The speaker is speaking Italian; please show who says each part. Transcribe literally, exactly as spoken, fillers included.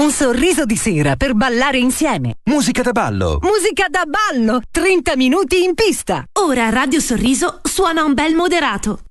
Speaker 1: Un sorriso di sera per ballare insieme.
Speaker 2: Musica da ballo.
Speaker 1: Musica da ballo. trenta minuti in pista.
Speaker 3: Ora Radio Sorriso suona un bel moderato.